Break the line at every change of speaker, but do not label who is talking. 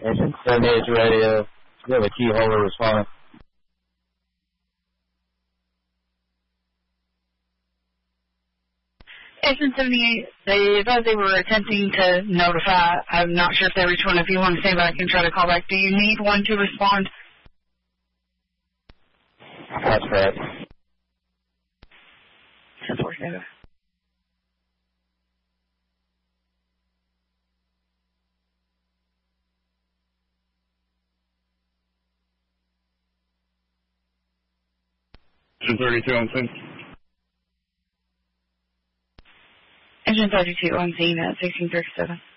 Engine 78 radio. We have a key holder responding.
Engine 78, they advised they were attempting to notify. I'm not sure if they reached one. If you want to stay back and try to call back, do you need one to respond?
That's correct.
10-4.
Engine 32 on scene.
Engine 32 on scene at 1637.